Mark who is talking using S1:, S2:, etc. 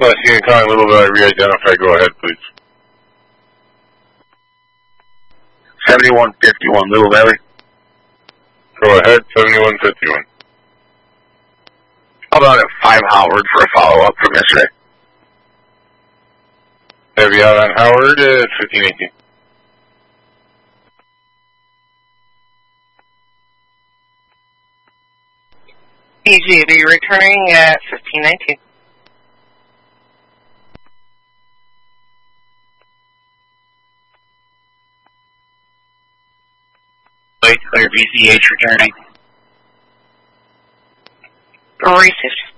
S1: Muskie and Kong, Little Valley, re-identify. Go ahead, please.
S2: 7151 Little Valley.
S1: Go ahead, 7151.
S2: How about at 5 Howard for a follow-up from yesterday?
S1: Heavy out on Howard at 1518.
S3: EGD returning at 1519.
S2: Clear VCH returning.
S3: 350.